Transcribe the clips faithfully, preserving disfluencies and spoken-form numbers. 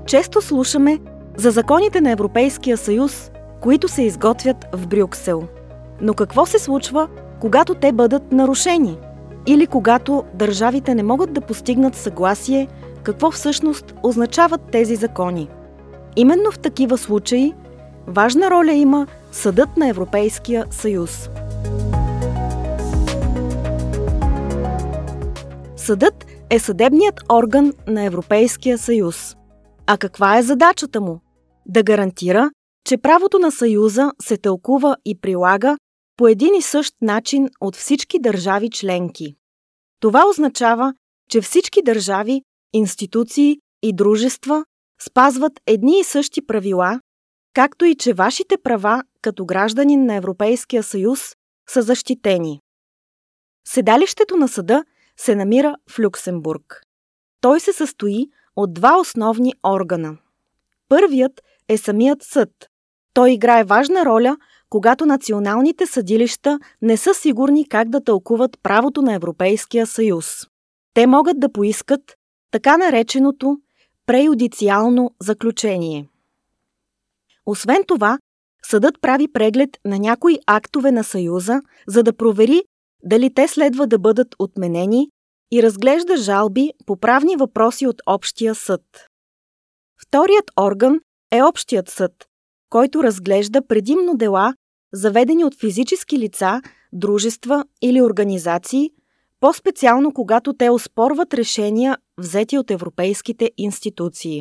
Често слушаме за законите на Европейския съюз, които се изготвят в Брюксел. Но какво се случва, когато те бъдат нарушени? Или когато държавите не могат да постигнат съгласие, какво всъщност означават тези закони? Именно в такива случаи важна роля има Съдът на Европейския съюз. Съдът е съдебният орган на Европейския съюз. А каква е задачата му? Да гарантира, че правото на Съюза се тълкува и прилага по един и същ начин от всички държави членки. Това означава, че всички държави, институции и дружества спазват едни и същи правила, както и че вашите права като гражданин на Европейския съюз са защитени. Седалището на съда се намира в Люксембург. Той се състои от два основни органа. Първият е самият съд. Той играе важна роля, когато националните съдилища не са сигурни как да тълкуват правото на Европейския съюз. Те могат да поискат така нареченото преюдициално заключение. Освен това, съдът прави преглед на някои актове на Съюза, за да провери дали те следва да бъдат отменени и разглежда жалби по правни въпроси от Общия съд. Вторият орган е Общият съд, който разглежда предимно дела, заведени от физически лица, дружества или организации, по-специално когато те оспорват решения, взети от европейските институции.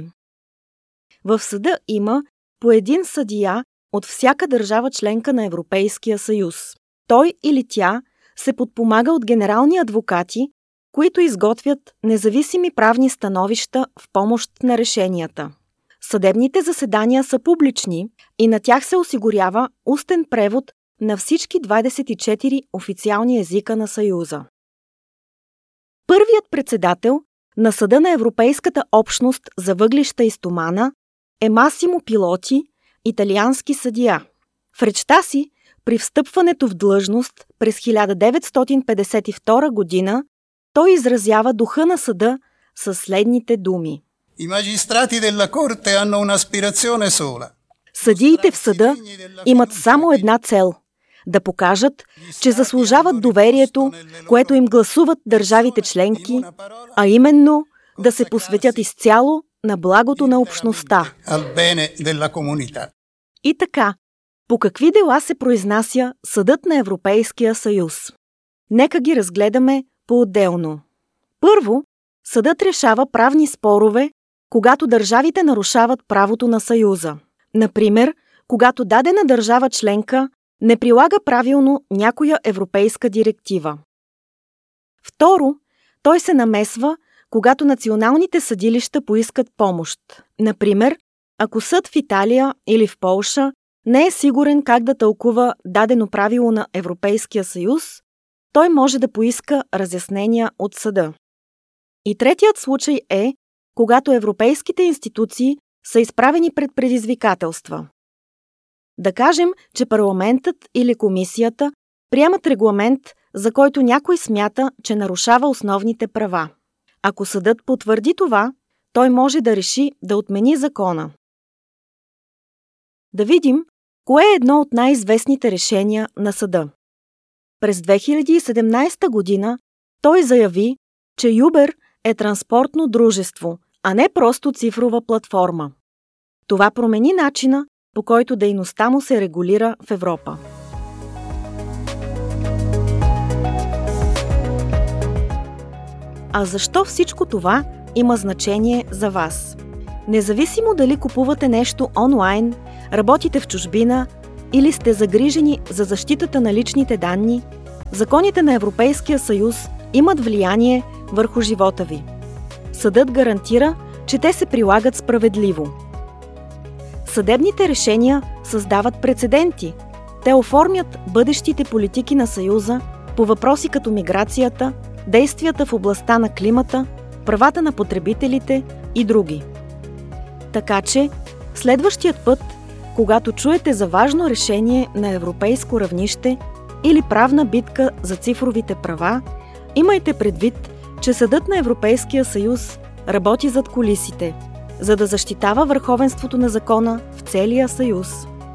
В съда има по един съдия от всяка държава членка на Европейския съюз. Той или тя се подпомага от генерални адвокати, които изготвят независими правни становища в помощ на решенията. Съдебните заседания са публични и на тях се осигурява устен превод на всички двадесет и четири официални езика на Съюза. Първият председател на Съда на Европейската общност за въглища и стомана е Масимо Пилоти, италиански съдия. В речта си при встъпването в длъжност през хиляда деветстотин петдесет и втора година той изразява духа на съда със следните думи. Съдиите в съда имат само една цел – да покажат, че заслужават доверието, което им гласуват държавите членки, а именно да се посветят изцяло на благото на общността. И така, по какви дела се произнася Съдът на Европейския съюз? Нека ги разгледаме по-отделно. Първо, съдът решава правни спорове, когато държавите нарушават правото на Съюза. Например, когато дадена държава членка не прилага правилно някоя европейска директива. Второ, той се намесва, когато националните съдилища поискат помощ. Например, ако съд в Италия или в Полша не е сигурен как да тълкува дадено правило на Европейския съюз, той може да поиска разяснения от съда. И третият случай е, когато европейските институции са изправени пред предизвикателства. Да кажем, че парламентът или комисията приемат регламент, за който някой смята, че нарушава основните права. Ако съдът потвърди това, той може да реши да отмени закона. Да видим, кое е едно от най-известните решения на съда. През две хиляди и седемнадесета година той заяви, че Uber е транспортно дружество, а не просто цифрова платформа. Това промени начина, по който дейността му се регулира в Европа. А защо всичко това има значение за вас? Независимо дали купувате нещо онлайн, работите в чужбина или сте загрижени за защитата на личните данни, законите на Европейския съюз имат влияние върху живота ви. Съдът гарантира, че те се прилагат справедливо. Съдебните решения създават прецеденти. Те оформят бъдещите политики на Съюза по въпроси като миграцията, действията в областта на климата, правата на потребителите и други. Така че, следващият път, когато чуете за важно решение на европейско равнище или правна битка за цифровите права, имайте предвид, че Съдът на Европейския съюз работи зад кулисите за да защитава върховенството на закона в целия съюз.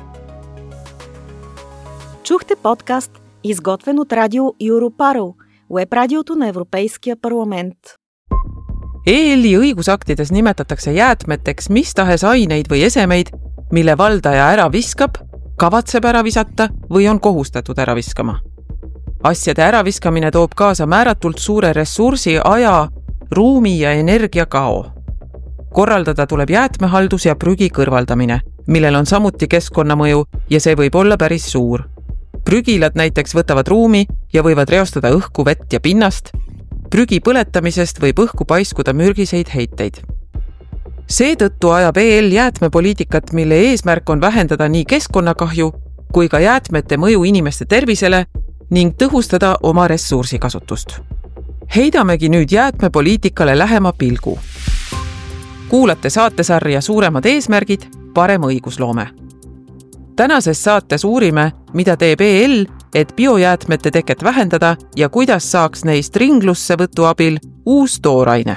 Чухте подкаст, изготвен от радио Europarl, уеб-радиото на Европейския парламент. E L I õigusaktides nimetatakse jäätmeteks mis tahes aineid või esemeid, mille valdaja ära viskab, kavatseb ära visata või on kohustatud ära viskama. Asjade äraviskamine toob kaasa määratult suure ressursi, aja, ruumi ja energia kao. Korraldada tuleb jäätmehaldus ja prügi kõrvaldamine, millel on samuti keskkonnamõju ja see võib olla päris suur. Prügilad näiteks võtavad ruumi ja võivad reostada õhku, vett ja pinnast. Prügi põletamisest võib õhku paiskuda mürgiseid heiteid. Seetõttu ajab E L jäätmepoliitikat, mille eesmärk on vähendada nii keskkonnakahju kui ka jäätmete mõju inimeste tervisele ning tõhustada oma ressursikasutust. Heidamegi nüüd jäätmepoliitikale lähema pilgu. Kuulate saatesarja Suuremad eesmärgid, parem õigusloome. Tänases saates uurime, mida teeb E L, et biojäätmete teket vähendada ja kuidas saaks neist ringlusse võtu abil uus tooraine.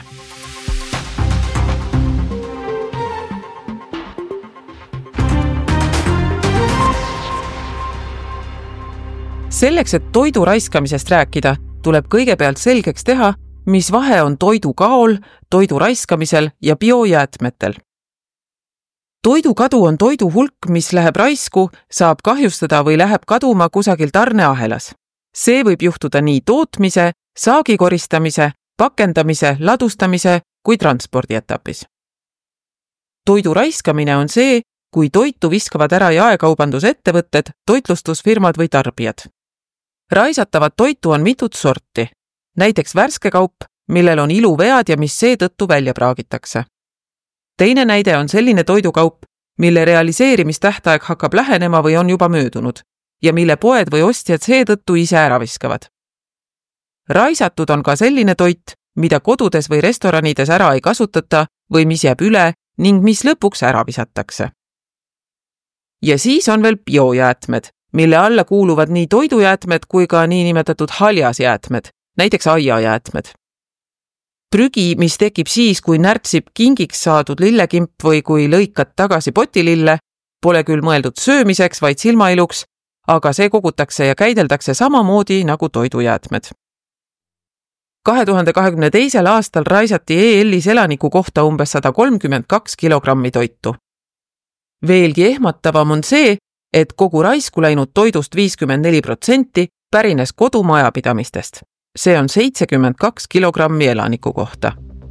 Selleks, et toidu raiskamisest rääkida, tuleb kõigepealt selgeks teha, mis vahe on toidu kaol, toidu raiskamisel ja biojäätmetel. Toidu kadu on toidu hulk, mis läheb raisku, saab kahjustada või läheb kaduma kusagil tarneahelas. See võib juhtuda nii tootmise, saagi koristamise, pakendamise, ladustamise kui transpordi etapis. Toidu raiskamine on see, kui toitu viskavad ära jaekaubandusettevõtted, toitlustusfirmad või tarbijad. Raisatavat toitu on mitut sorti, näiteks värske kaup, millel on iluvead ja mis seetõttu välja praagitakse. Teine näide on selline toidukaup, mille realiseerimistähtaeg hakkab lähenema või on juba möödunud ja mille poed või ostjad seetõttu ise ära viskavad. Raisatud on ka selline toit, mida kodudes või restoranides ära ei kasutata või mis jääb üle ning mis lõpuks ära visatakse. Ja siis on veel biojäätmed, mille alla kuuluvad nii toidujäätmed kui ka nii nimetatud haljasjäätmed, näiteks aiajäätmed. Prügi, mis tekib siis, kui närtsib kingiks saadud lillekimp või kui lõikad tagasi potilille, pole küll mõeldud söömiseks, vaid silmailuks, aga see kogutakse ja käideldakse samamoodi nagu toidujäätmed. kahe tuhande kahekümne teisel aastal raisati E L-is elaniku kohta umbes sada kolmkümmend kaks kilogrammi toitu. Veelgi ehmatavam on see, et kogu raisku läinud toidust viiskümmend neli protsenti pärines kodumajapidamistest. See on seitsekümmend kaks kilogrammi elaniku kohta.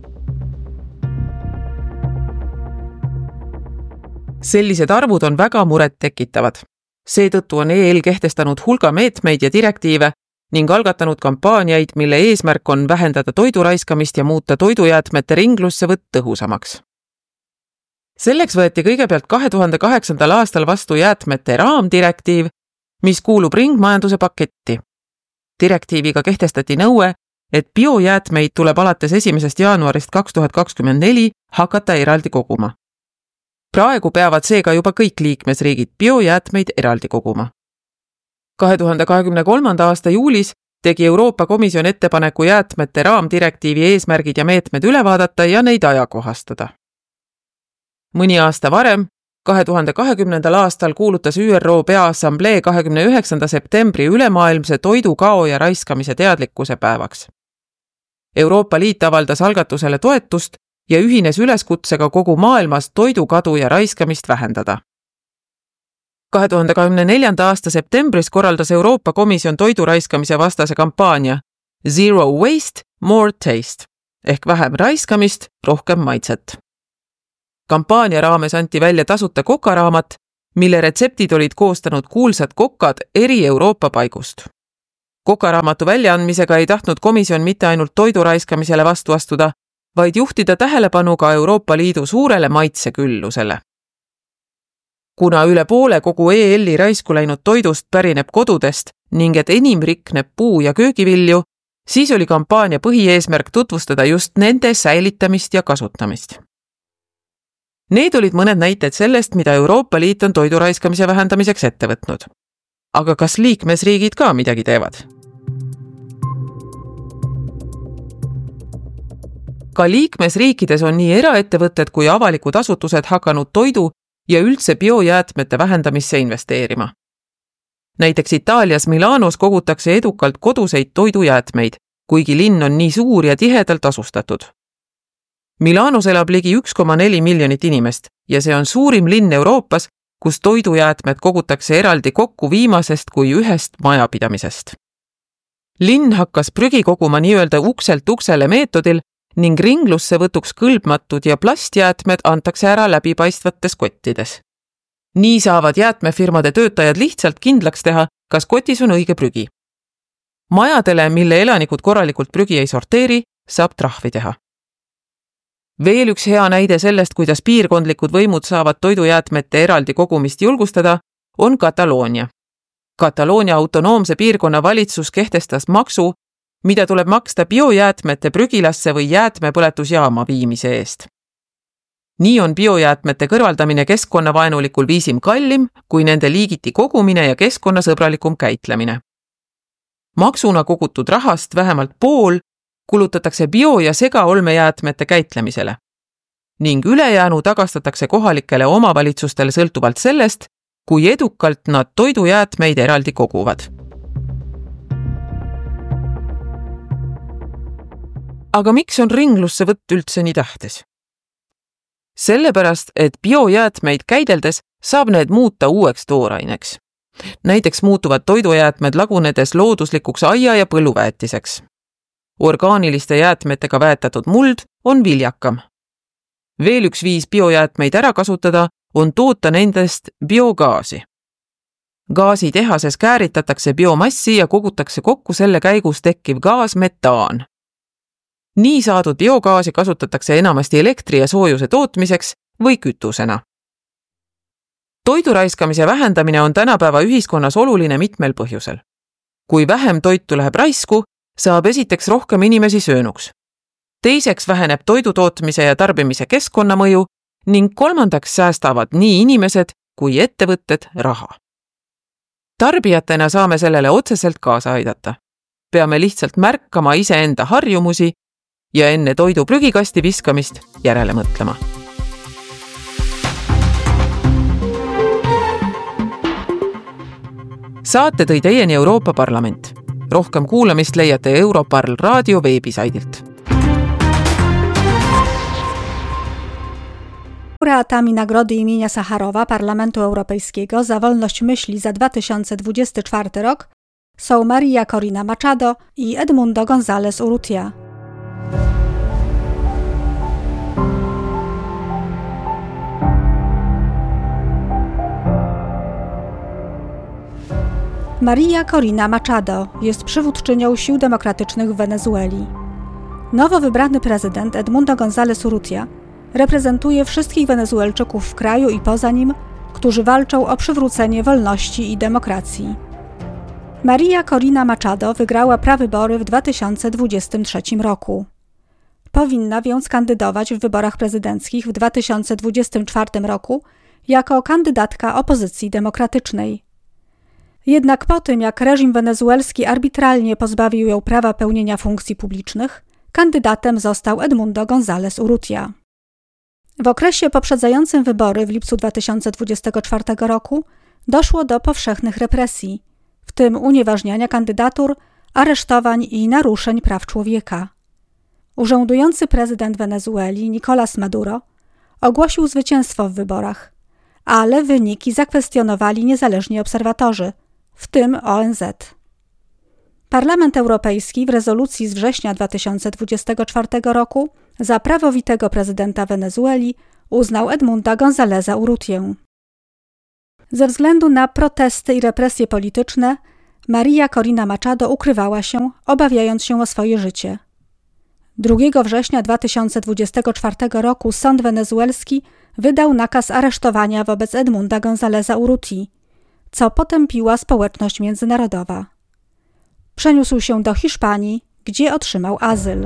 Sellised arvud on väga muret tekitavad. Seetõttu on E L kehtestanud hulga meetmeid ja direktiive ning algatanud kampaaniaid, mille eesmärk on vähendada toidu raiskamist ja muuta toidujäätmete ringlusse võtt tõhusamaks. Selleks võeti kõigepealt kahe tuhande kaheksandal aastal vastu jäätmete raamdirektiiv, mis kuulub ringmajanduse paketti. Direktiiviga kehtestati nõue, et biojäätmeid tuleb alates esimesest jaanuarist kaks tuhat kakskümmend neli hakata eraldi koguma. Praegu peavad seega juba kõik liikmesriigid biojäätmeid eraldi koguma. kahe tuhande kahekümne kolmanda aasta juulis tegi Euroopa Komisjon ettepaneku jäätmete raamdirektiivi eesmärgid ja meetmed üle vaadata ja neid ajakohastada. Mõni aasta varem, kahe tuhande kahekümnendal aastal kuulutas Ü R O Peaassamblee kahekümne üheksanda septembri ülemaailmse toidu kao ja raiskamise teadlikkuse päevaks. Euroopa Liit avaldas algatusele toetust ja ühines üleskutsega kogu maailmas toidukadu ja raiskamist vähendada. kahe tuhande kahekümne neljanda aasta septembris korraldas Euroopa Komisjon toidu raiskamise vastase kampaania Zero Waste, More Taste ehk vähem raiskamist, rohkem maitset. Kampaania raames anti välja tasuta kokaraamat, mille retseptid olid koostanud kuulsad kokad eri Euroopa paigust. Kokaraamatu väljaandmisega ei tahtnud komisjon mitte ainult toidu raiskamisele vastu astuda, vaid juhtida tähelepanu ka Euroopa Liidu suurele maitseküllusele. Kuna üle poole kogu E L-i raisku läinud toidust pärineb kodudest ning et enim rikneb puu- ja köögivilju, siis oli kampaania põhieesmärk tutvustada just nende säilitamist ja kasutamist. Need olid mõned näited sellest, mida Euroopa Liit on toidu raiskamise vähendamiseks ette võtnud. Aga kas liikmesriigid ka midagi teevad? Ka liikmesriikides on nii eraettevõtted kui avalikud asutused hakanud toidu ja üldse biojäätmete vähendamisse investeerima. Näiteks Itaalias Milanos kogutakse edukalt koduseid toidujäätmeid, kuigi linn on nii suur ja tihedalt asustatud. Milanos elab ligi üks koma neli miljonit inimest ja see on suurim linn Euroopas, kus toidujäätmed kogutakse eraldi kokku viimasest kui ühest majapidamisest. Linn hakkas prügi koguma nii-öelda ukselt uksele meetodil ning ringlusse võtuks kõlbmatud ja plastjäätmed antakse ära läbipaistvates kottides. Nii saavad jäätmefirmade töötajad lihtsalt kindlaks teha, kas kotis on õige prügi. Majadele, mille elanikud korralikult prügi ei sorteeri, saab trahvi teha. Veel üks hea näide sellest, kuidas piirkondlikud võimud saavad toidujäätmete eraldi kogumist julgustada, on Kataloonia. Kataloonia autonoomse piirkonna valitsus kehtestas maksu, mida tuleb maksta biojäätmete prügilasse või jäätmepõletusjaama viimise eest. Nii on biojäätmete kõrvaldamine keskkonnavaenulikul viisim kallim kui nende liigiti kogumine ja keskkonnasõbralikum käitlemine. Maksuna kogutud rahast vähemalt pool kulutatakse bio- ja segaolmejäätmete käitlemisele ning ülejäänu tagastatakse kohalikele omavalitsustele sõltuvalt sellest, kui edukalt nad toidujäätmeid eraldi koguvad. Aga miks on ringlusse võtt üldse nii tähtis? Sellepärast, et biojäätmeid käideldes saab need muuta uueks tooraineks. Näiteks muutuvad toidujäätmed lagunedes looduslikuks aia- ja põlluväetiseks. Orgaaniliste jäätmetega väetatud muld on viljakam. Veel üks viis biojäätmeid ära kasutada on toota nendest biogaasi. Gaasitehases kääritatakse biomassi ja kogutakse kokku selle käigus tekkiv gaas metaan. Nii saadud biogaasi kasutatakse enamasti elektri ja soojuse tootmiseks või kütusena. Toiduraiskamise vähendamine on tänapäeva ühiskonnas oluline mitmel põhjusel. Kui vähem toitu läheb raisku, saab esiteks rohkem inimesi söönuks. Teiseks väheneb toidutootmise ja tarbimise keskkonnamõju ning kolmandaks säästavad nii inimesed kui ettevõtted raha. Tarbijatena saame sellele otseselt kaasa aidata. Peame lihtsalt märkama iseenda harjumusi ja enne toidu prügikasti viskamist järele mõtlema. Saate tõi teieni Euroopa Parlament. Rohkem kuulamist leiate Europarl raadio veebisaidilt. Laureatami Nagrody imienia Sacharowa Parlamentu Europejskiego za wolność myśli za dwa tysiące dwudziesty czwarty rok są Maria Corina Machado i Edmundo González Urrutia. Maria Corina Machado jest przywódczynią sił demokratycznych w Wenezueli. Nowo wybrany prezydent Edmundo González Urrutia reprezentuje wszystkich Wenezuelczyków w kraju i poza nim, którzy walczą o przywrócenie wolności i demokracji. Maria Corina Machado wygrała prawybory w dwa tysiące dwudziestym trzecim roku. Powinna więc kandydować w wyborach prezydenckich w dwa tysiące dwudziestym czwartym roku jako kandydatka opozycji demokratycznej. Jednak po tym, jak reżim wenezuelski arbitralnie pozbawił ją prawa pełnienia funkcji publicznych, kandydatem został Edmundo González Urrutia. W okresie poprzedzającym wybory w lipcu dwa tysiące dwudziestego czwartego roku doszło do powszechnych represji, w tym unieważniania kandydatur, aresztowań i naruszeń praw człowieka. Urzędujący prezydent Wenezueli Nicolás Maduro ogłosił zwycięstwo w wyborach, ale wyniki zakwestionowali niezależni obserwatorzy, w tym O N Z. Parlament Europejski w rezolucji z września dwa tysiące dwudziestego czwartego roku za prawowitego prezydenta Wenezueli uznał Edmunda Gonzáleza Urrutię. Ze względu na protesty i represje polityczne Maria Corina Machado ukrywała się, obawiając się o swoje życie. drugiego września dwa tysiące dwudziestego czwartego roku sąd wenezuelski wydał nakaz aresztowania wobec Edmunda Gonzáleza Urrutii, co potępiła społeczność międzynarodowa. Przeniósł się do Hiszpanii, gdzie otrzymał azyl.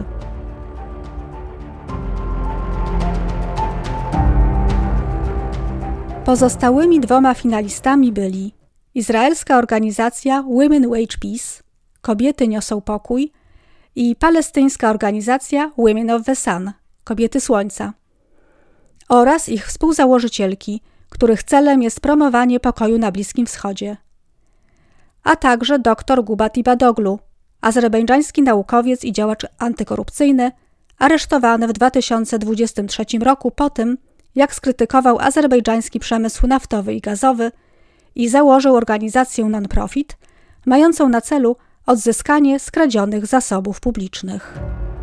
Pozostałymi dwoma finalistami byli izraelska organizacja Women Wage Peace, Kobiety niosą pokój, i palestyńska organizacja Women of the Sun, Kobiety Słońca, oraz ich współzałożycielki, których celem jest promowanie pokoju na Bliskim Wschodzie, a także dr Gubat Ibadoglu, azerbejdżański naukowiec i działacz antykorupcyjny, aresztowany w dwa tysiące dwudziestym trzecim roku po tym, jak skrytykował azerbejdżański przemysł naftowy i gazowy i założył organizację non-profit, mającą na celu odzyskanie skradzionych zasobów publicznych.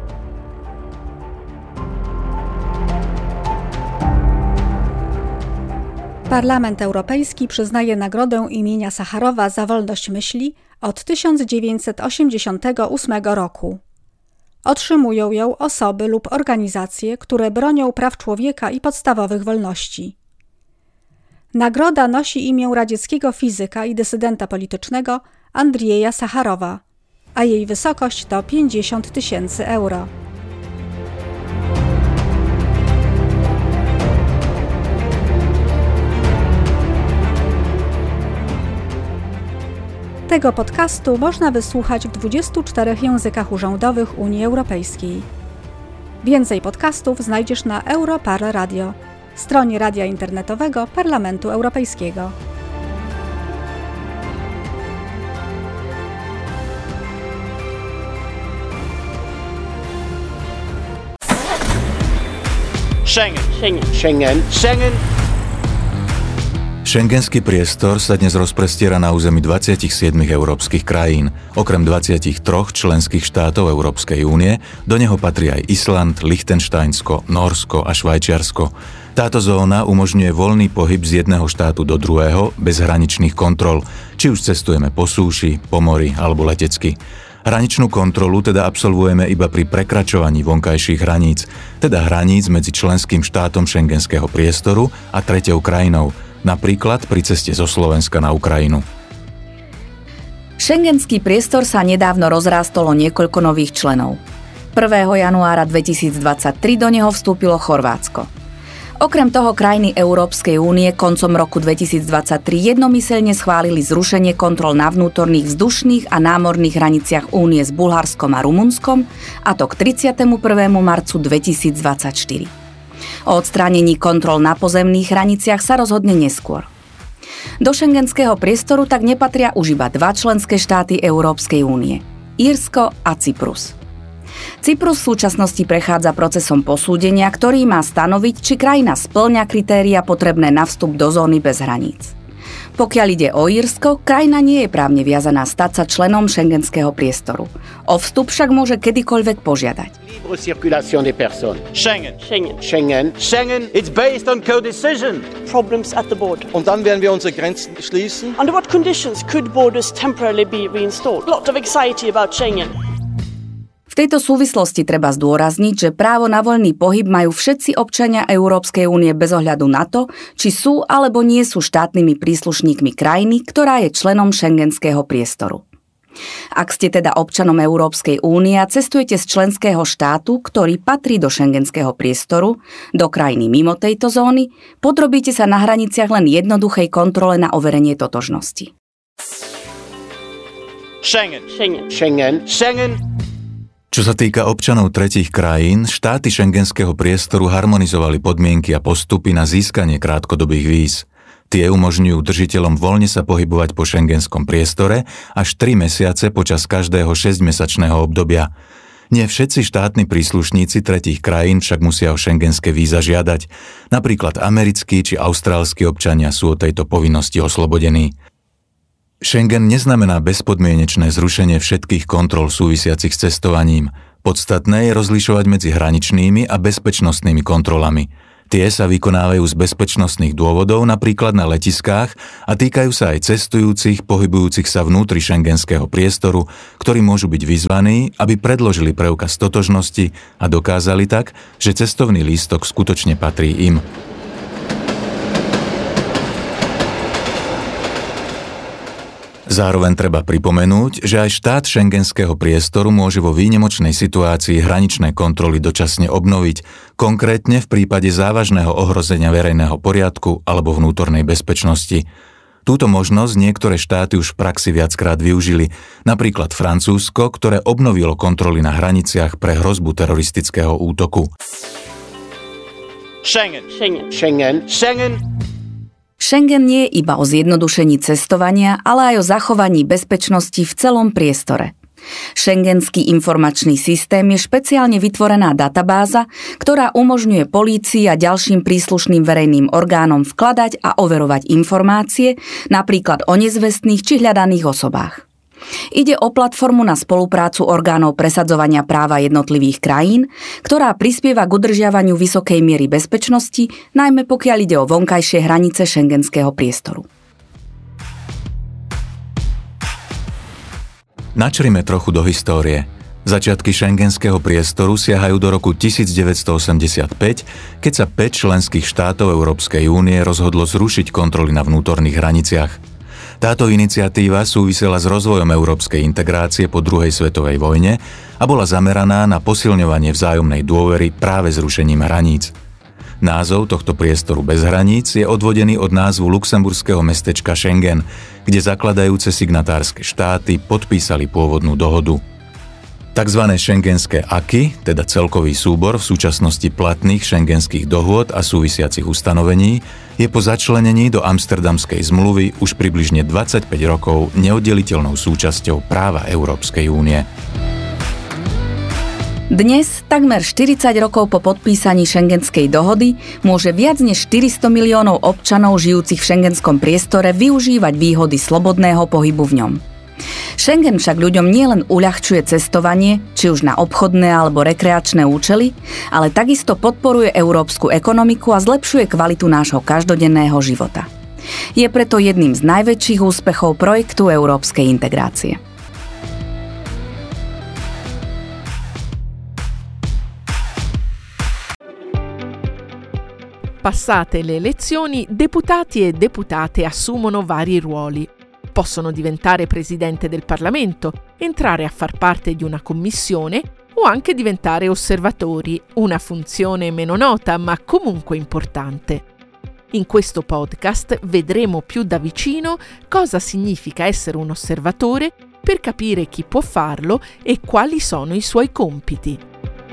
Parlament Europejski przyznaje nagrodę imienia Sacharowa za wolność myśli od tysiąc dziewięćset osiemdziesiątego ósmego roku. Otrzymują ją osoby lub organizacje, które bronią praw człowieka i podstawowych wolności. Nagroda nosi imię radzieckiego fizyka i dysydenta politycznego Andrieja Sacharowa, a jej wysokość to pięćdziesiąt tysięcy euro. Tego podcastu można wysłuchać w dwudziestu czterech językach urzędowych Unii Europejskiej. Więcej podcastów znajdziesz na Europarl Radio, stronie radia internetowego Parlamentu Europejskiego. Schengen. Schengen. Schengen. Schengen. Schengenský priestor sa dnes rozprestiera na území dvadsaťsedem európskych krajín. Okrem dvadsaťtri členských štátov Európskej únie do neho patrí aj Island, Lichtensteinsko, Nórsko a Švajčiarsko. Táto zóna umožňuje voľný pohyb z jedného štátu do druhého bez hraničných kontrol, či už cestujeme po súši, po mori alebo letecky. Hraničnú kontrolu teda absolvujeme iba pri prekračovaní vonkajších hraníc, teda hraníc medzi členským štátom schengenského priestoru a treťou krajinou, napríklad pri ceste zo Slovenska na Ukrajinu. Schengenský priestor sa nedávno rozrástol o niekoľko nových členov. prvého januára dvetisícdvadsaťtri do neho vstúpilo Chorvátsko. Okrem toho krajiny Európskej únie koncom roku dvetisícdvadsaťtri jednomyseľne schválili zrušenie kontrol na vnútorných vzdušných a námorných hraniciach únie s Bulharskom a Rumunskom, a to k tridsiatemu prvému marcu dvetisícdvadsaťštyri. O odstránení kontrol na pozemných hraniciach sa rozhodne neskôr. Do schengenského priestoru tak nepatria už iba dva členské štáty Európskej únie – Írsko a Cyprus. Cyprus v súčasnosti prechádza procesom posúdenia, ktorý má stanoviť, či krajina spĺňa kritéria potrebné na vstup do zóny bez hraníc. Pokiaľ ide o Írsko, krajina nie je právne viazaná stať sa členom schengenského priestoru. O vstup však môže kedykoľvek požiadať. Libre circulation des personnes. Schengen. Schengen. Schengen. Schengen. It's based on co-decision. Problems at the border. Und dann werden wir unsere Grenzen schließen. Under what conditions could borders temporarily be reinstalled? A lot of anxiety about Schengen. V tejto súvislosti treba zdôrazniť, že právo na voľný pohyb majú všetci občania Európskej únie bez ohľadu na to, či sú alebo nie sú štátnymi príslušníkmi krajiny, ktorá je členom schengenského priestoru. Ak ste teda občanom Európskej únie a cestujete z členského štátu, ktorý patrí do schengenského priestoru, do krajiny mimo tejto zóny, podrobíte sa na hraniciach len jednoduchej kontrole na overenie totožnosti. Schengen. Schengen. Schengen. Schengen. Čo sa týka občanov tretích krajín, štáty schengenského priestoru harmonizovali podmienky a postupy na získanie krátkodobých víz. Tie umožňujú držiteľom voľne sa pohybovať po schengenskom priestore až tri mesiace počas každého šesťmesačného obdobia. Nie všetci štátni príslušníci tretích krajín však musia o schengenské víza žiadať. Napríklad americkí či austrálski občania sú od tejto povinnosti oslobodení. Schengen neznamená bezpodmienečné zrušenie všetkých kontrol súvisiacich s cestovaním. Podstatné je rozlišovať medzi hraničnými a bezpečnostnými kontrolami. Tie sa vykonávajú z bezpečnostných dôvodov, napríklad na letiskách, a týkajú sa aj cestujúcich, pohybujúcich sa vnútri schengenského priestoru, ktorí môžu byť vyzvaní, aby predložili preukaz totožnosti a dokázali tak, že cestovný lístok skutočne patrí im. Zároveň treba pripomenúť, že aj štát schengenského priestoru môže vo výnimočnej situácii hraničné kontroly dočasne obnoviť, konkrétne v prípade závažného ohrozenia verejného poriadku alebo vnútornej bezpečnosti. Túto možnosť niektoré štáty už v praxi viackrát využili, napríklad Francúzsko, ktoré obnovilo kontroly na hraniciach pre hrozbu teroristického útoku. Schengen. Schengen. Schengen. Schengen. Schengen nie je iba o zjednodušení cestovania, ale aj o zachovaní bezpečnosti v celom priestore. Schengenský informačný systém je špeciálne vytvorená databáza, ktorá umožňuje polícii a ďalším príslušným verejným orgánom vkladať a overovať informácie, napríklad o nezvestných či hľadaných osobách. Ide o platformu na spoluprácu orgánov presadzovania práva jednotlivých krajín, ktorá prispieva k udržiavaniu vysokej miery bezpečnosti, najmä pokiaľ ide o vonkajšie hranice schengenského priestoru. Načrime trochu do histórie. Začiatky schengenského priestoru siahajú do roku devätnásťstoosemdesiatpäť, keď sa päť členských štátov Európskej únie rozhodlo zrušiť kontroly na vnútorných hraniciach. Táto iniciatíva súvisela s rozvojom európskej integrácie po druhej svetovej vojne a bola zameraná na posilňovanie vzájomnej dôvery práve zrušením hraníc. Názov tohto priestoru bez hraníc je odvodený od názvu luxemburského mestečka Schengen, kde zakladajúce signatárske štáty podpísali pôvodnú dohodu. Takzvané schengenské aky, teda celkový súbor v súčasnosti platných schengenských dohôd a súvisiacich ustanovení, je po začlenení do Amsterdamskej zmluvy už približne dvadsaťpäť rokov neoddeliteľnou súčasťou práva Európskej únie. Dnes, takmer štyridsať rokov po podpísaní Schengenskej dohody, môže viac než štyristo miliónov občanov žijúcich v schengenskom priestore využívať výhody slobodného pohybu v ňom. Schengen však ľuďom nielen uľahčuje cestovanie, či už na obchodné alebo rekreačné účely, ale takisto podporuje európsku ekonomiku a zlepšuje kvalitu nášho každodenného života. Je preto jedným z najväčších úspechov projektu európskej integrácie. Passate le elezioni, deputati e deputate assumono vari ruoli. Possono diventare presidente del Parlamento, entrare a far parte di una commissione o anche diventare osservatori, una funzione meno nota ma comunque importante. In questo podcast vedremo più da vicino cosa significa essere un osservatore per capire chi può farlo e quali sono i suoi compiti.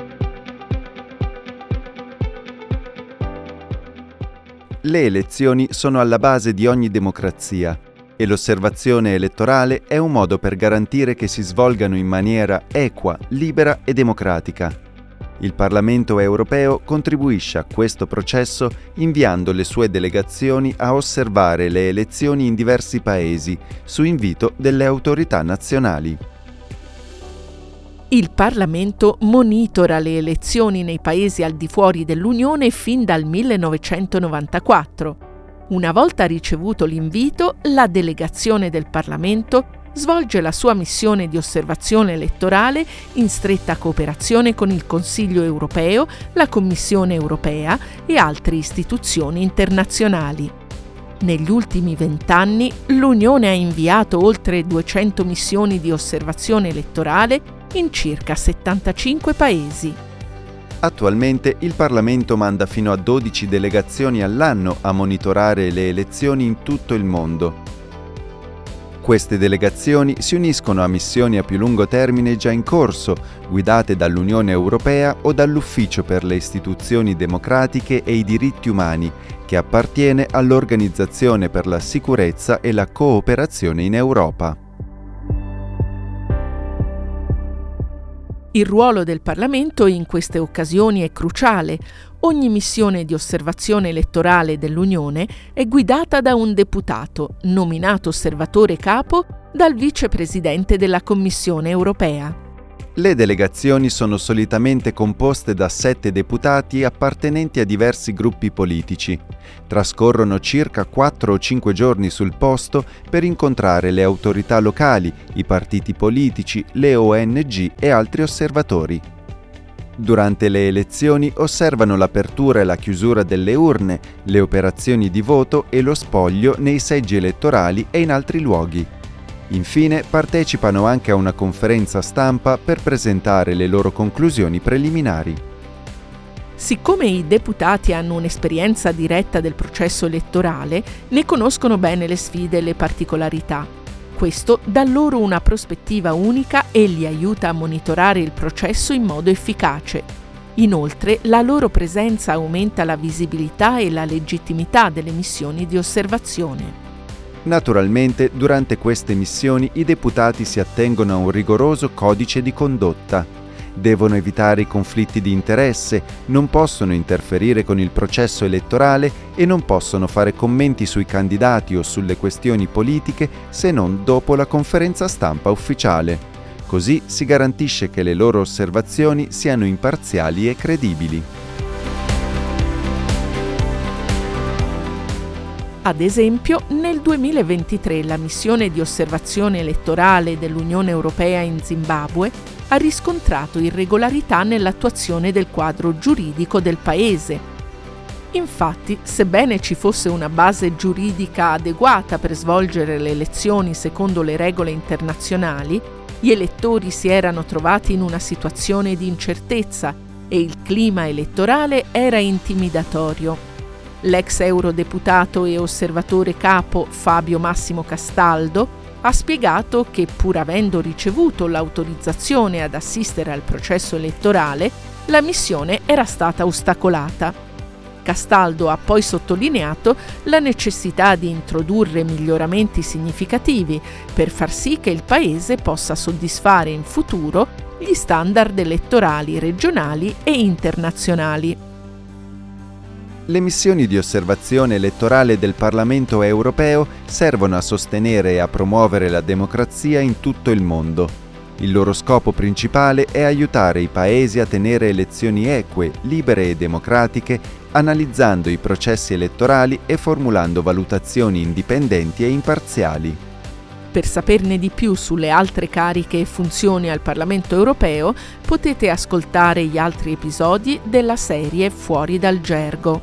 Le elezioni sono alla base di ogni democrazia e l'osservazione elettorale è un modo per garantire che si svolgano in maniera equa, libera e democratica. Il Parlamento europeo contribuisce a questo processo inviando le sue delegazioni a osservare le elezioni in diversi paesi su invito delle autorità nazionali. Il Parlamento monitora le elezioni nei paesi al di fuori dell'Unione fin dal millenovecentonovantaquattro. Una volta ricevuto l'invito, la delegazione del Parlamento svolge la sua missione di osservazione elettorale in stretta cooperazione con il Consiglio europeo, la Commissione europea e altre istituzioni internazionali. Negli ultimi vent'anni l'Unione ha inviato oltre duecento missioni di osservazione elettorale in circa settantacinque paesi. Attualmente il Parlamento manda fino a dodici delegazioni all'anno a monitorare le elezioni in tutto il mondo. Queste delegazioni si uniscono a missioni a più lungo termine già in corso, guidate dall'Unione Europea o dall'Ufficio per le istituzioni democratiche e i diritti umani, che appartiene all'Organizzazione per la sicurezza e la cooperazione in Europa. Il ruolo del Parlamento in queste occasioni è cruciale. Ogni missione di osservazione elettorale dell'Unione è guidata da un deputato, nominato osservatore capo dal vicepresidente della Commissione europea. Le delegazioni sono solitamente composte da sette deputati appartenenti a diversi gruppi politici. Trascorrono circa quattro o cinque giorni sul posto per incontrare le autorità locali, i partiti politici, le O N G e altri osservatori. Durante le elezioni osservano l'apertura e la chiusura delle urne, le operazioni di voto e lo spoglio nei seggi elettorali e in altri luoghi. Infine partecipano anche a una conferenza stampa per presentare le loro conclusioni preliminari. Siccome i deputati hanno un'esperienza diretta del processo elettorale, ne conoscono bene le sfide e le particolarità. Questo dà loro una prospettiva unica e li aiuta a monitorare il processo in modo efficace. Inoltre, la loro presenza aumenta la visibilità e la legittimità delle missioni di osservazione. Naturalmente, durante queste missioni i deputati si attengono a un rigoroso codice di condotta. Devono evitare i conflitti di interesse, non possono interferire con il processo elettorale e non possono fare commenti sui candidati o sulle questioni politiche se non dopo la conferenza stampa ufficiale. Così si garantisce che le loro osservazioni siano imparziali e credibili. Ad esempio, nel duemilaventitré la missione di osservazione elettorale dell'Unione Europea in Zimbabwe ha riscontrato irregolarità nell'attuazione del quadro giuridico del paese. Infatti, sebbene ci fosse una base giuridica adeguata per svolgere le elezioni secondo le regole internazionali, gli elettori si erano trovati in una situazione di incertezza e il clima elettorale era intimidatorio. L'ex eurodeputato e osservatore capo Fabio Massimo Castaldo ha spiegato che, pur avendo ricevuto l'autorizzazione ad assistere al processo elettorale, la missione era stata ostacolata. Castaldo ha poi sottolineato la necessità di introdurre miglioramenti significativi per far sì che il Paese possa soddisfare in futuro gli standard elettorali regionali e internazionali. Le missioni di osservazione elettorale del Parlamento europeo servono a sostenere e a promuovere la democrazia in tutto il mondo. Il loro scopo principale è aiutare i paesi a tenere elezioni eque, libere e democratiche, analizzando i processi elettorali e formulando valutazioni indipendenti e imparziali. Per saperne di più sulle altre cariche e funzioni al Parlamento europeo, potete ascoltare gli altri episodi della serie Fuori dal gergo.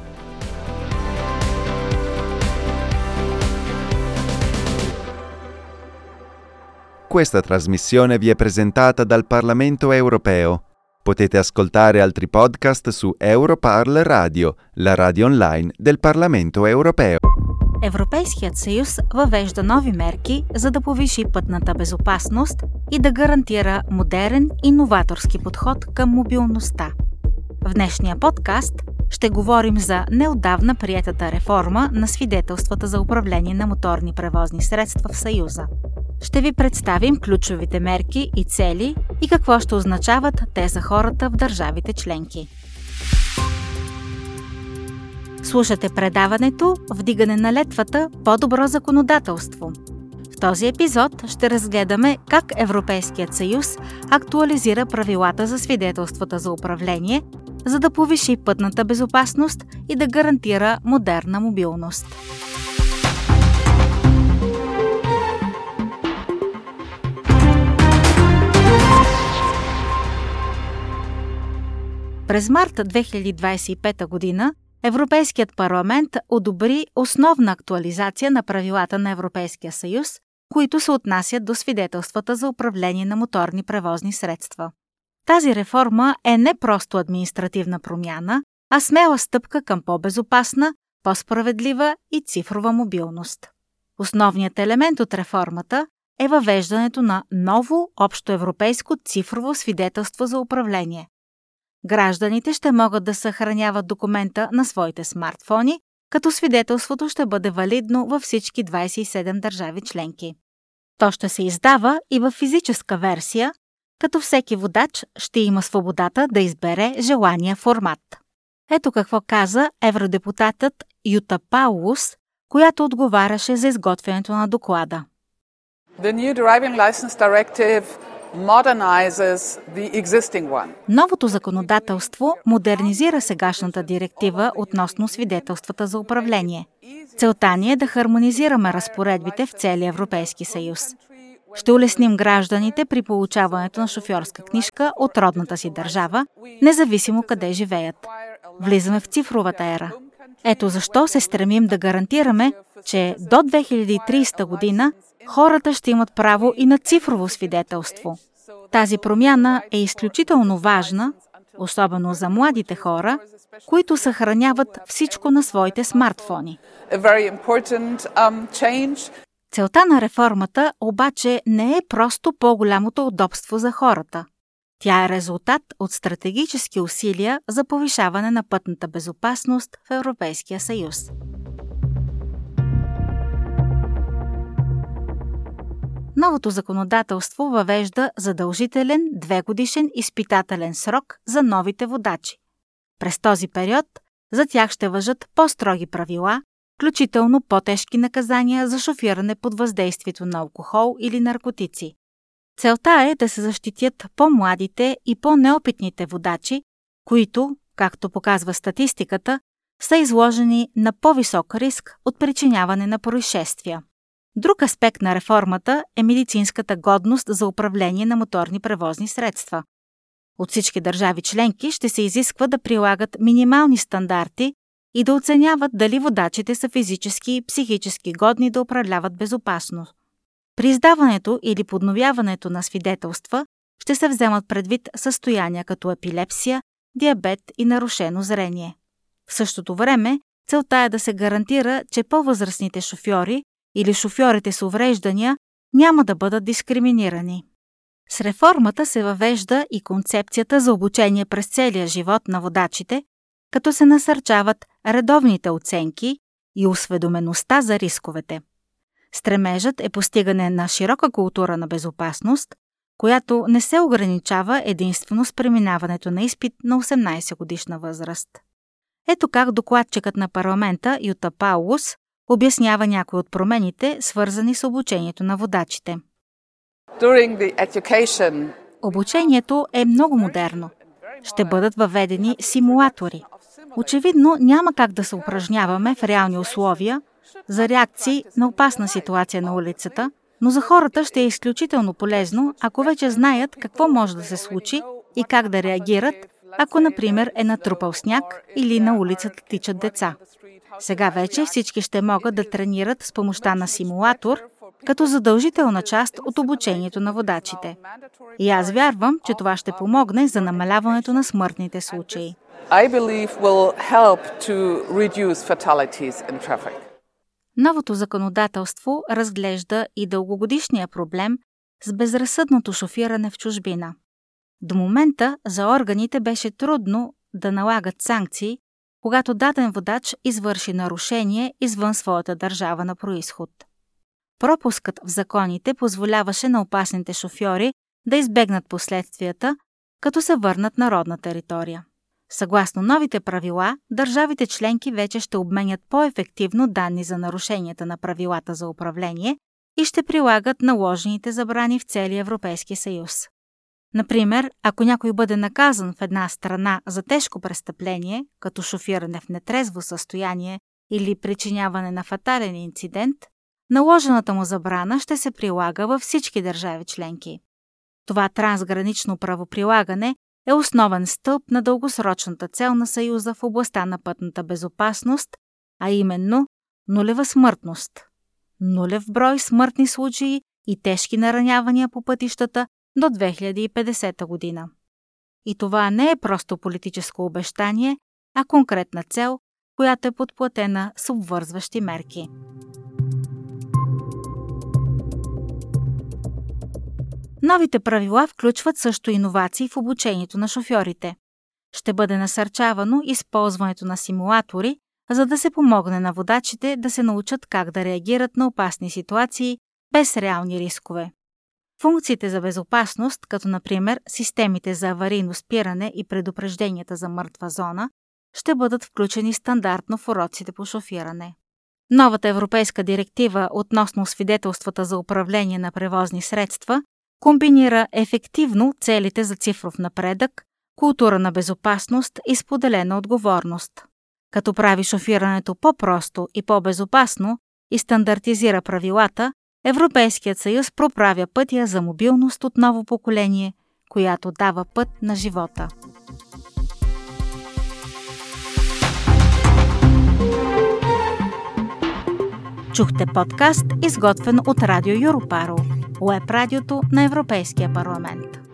Questa trasmissione vi è presentata dal Parlamento europeo. Potete ascoltare altri podcast su Europarl Radio, la radio online del Parlamento europeo. Европейският съюз въвежда нови мерки, за да повиши пътната безопасност и да гарантира модерен и новаторски подход към мобилността. В днешния подкаст ще говорим за неотдавна приетата реформа на свидетелствата за управление на моторни превозни средства в Съюза. Ще ви представим ключовите мерки и цели и какво ще означават те за хората в държавите членки. Слушате предаването «Вдигане на летвата – по-добро законодателство». В този епизод ще разгледаме как Европейският съюз актуализира правилата за свидетелствата за управление, за да повиши пътната безопасност и да гарантира модерна мобилност. През март две хиляди двадесет и пета година Европейският парламент одобри основна актуализация на правилата на Европейския съюз, които се отнасят до свидетелствата за управление на моторни превозни средства. Тази реформа е не просто административна промяна, а смела стъпка към по-безопасна, по-справедлива и цифрова мобилност. Основният елемент от реформата е въвеждането на ново общоевропейско цифрово свидетелство за управление. Гражданите ще могат да съхраняват документа на своите смартфони, като свидетелството ще бъде валидно във всички двадесет и седем държави членки. То ще се издава и във физическа версия, като всеки водач ще има свободата да избере желания формат. Ето какво каза евродепутатът Юта Паулус, която отговаряше за изготвянето на доклада. The new driving license directive modernizes the existing one. Новото законодателство модернизира сегашната директива относно свидетелствата за управление. Целта ни е да хармонизираме разпоредбите в целия Европейски съюз. Ще улесним гражданите при получаването на шофьорска книжка от родната си държава, независимо къде живеят. Влизаме в цифровата ера. Ето защо се стремим да гарантираме, че до две хиляди и тридесета година хората ще имат право и на цифрово свидетелство. Тази промяна е изключително важна, особено за младите хора, които съхраняват всичко на своите смартфони. Целта на реформата обаче не е просто по-голямото удобство за хората. Тя е резултат от стратегически усилия за повишаване на пътната безопасност в Европейския съюз. Новото законодателство въвежда задължителен двегодишен изпитателен срок за новите водачи. През този период за тях ще важат по-строги правила, включително по-тежки наказания за шофиране под въздействието на алкохол или наркотици. Целта е да се защитят по-младите и по-неопитните водачи, които, както показва статистиката, са изложени на по-висок риск от причиняване на происшествия. Друг аспект на реформата е медицинската годност за управление на моторни превозни средства. От всички държави членки ще се изисква да прилагат минимални стандарти и да оценяват дали водачите са физически и психически годни да управляват безопасно. При издаването или подновяването на свидетелства ще се вземат предвид състояния като епилепсия, диабет и нарушено зрение. В същото време целта е да се гарантира, че по-възрастните шофьори или шофьорите с увреждания няма да бъдат дискриминирани. С реформата се въвежда и концепцията за обучение през целия живот на водачите, като се насърчават редовните оценки и осведомеността за рисковете. Стремежът е постигане на широка култура на безопасност, която не се ограничава единствено с преминаването на изпит на осемнайсетгодишна възраст. Ето как докладчикът на парламента Юта Паулус обяснява някои от промените, свързани с обучението на водачите. Education... Обучението е много модерно. Ще бъдат въведени симулатори. Очевидно няма как да се упражняваме в реални условия за реакции на опасна ситуация на улицата, но за хората ще е изключително полезно, ако вече знаят какво може да се случи и как да реагират, ако, например, е натрупал сняг или на улицата тичат деца. Сега вече всички ще могат да тренират с помощта на симулатор, като задължителна част от обучението на водачите. И аз вярвам, че това ще помогне за намаляването на смъртните случаи. Новото законодателство разглежда и дългогодишния проблем с безразсъдното шофиране в чужбина. До момента за органите беше трудно да налагат санкции, когато даден водач извърши нарушение извън своята държава на произход. Пропускът в законите позволяваше на опасните шофьори да избегнат последствията, като се върнат на родна територия. Съгласно новите правила, държавите членки вече ще обменят по-ефективно данни за нарушенията на правилата за управление и ще прилагат наложените забрани в целия Европейски съюз. Например, ако някой бъде наказан в една страна за тежко престъпление, като шофиране в нетрезво състояние или причиняване на фатален инцидент, наложената му забрана ще се прилага във всички държави членки. Това трансгранично правоприлагане е основен стълб на дългосрочната цел на Съюза в областта на пътната безопасност, а именно нулева смъртност. Нулев брой смъртни случаи и тежки наранявания по пътищата до две хиляди и петдесета година. И това не е просто политическо обещание, а конкретна цел, която е подплатена с обвързващи мерки. Новите правила включват също иновации в обучението на шофьорите. Ще бъде насърчавано използването на симулатори, за да се помогне на водачите да се научат как да реагират на опасни ситуации без реални рискове. Функциите за безопасност, като например системите за аварийно спиране и предупрежденията за мъртва зона, ще бъдат включени стандартно в уроците по шофиране. Новата европейска директива относно свидетелствата за управление на превозни средства комбинира ефективно целите за цифров напредък, култура на безопасност и споделена отговорност. Като прави шофирането по-просто и по-безопасно и стандартизира правилата, Европейският съюз проправя пътя за мобилност от ново поколение, която дава път на живота. Чухте подкаст, изготвен от Радио Юропаро, уеб радиото на Европейския парламент.